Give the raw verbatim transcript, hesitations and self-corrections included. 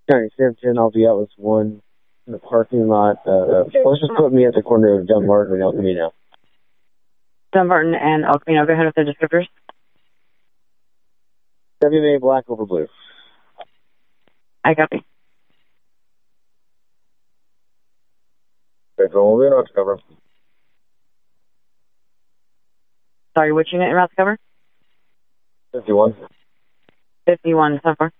County Simpson, I'll be out with one in the parking lot. Uh, let's just put me at the corner of Dunbarton and El Camino. Dunbarton and El Camino. Go ahead with the descriptors. W M A black over blue. I copy. Okay, so we'll be in route to cover. Sorry, which unit in route to cover? fifty-one. fifty-one, so far.